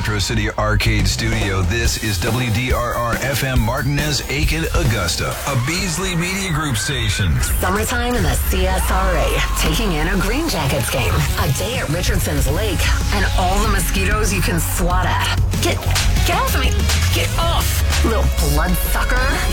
Metro City Arcade Studio. This is WDRR FM Martinez, Aiken, Augusta, a Beasley Media Group station. Summertime in the CSRA, taking in a Green Jackets game, a day at Richardson's Lake, and all the mosquitoes you can swat at. Get off of me! Get off! Little bloodsucker!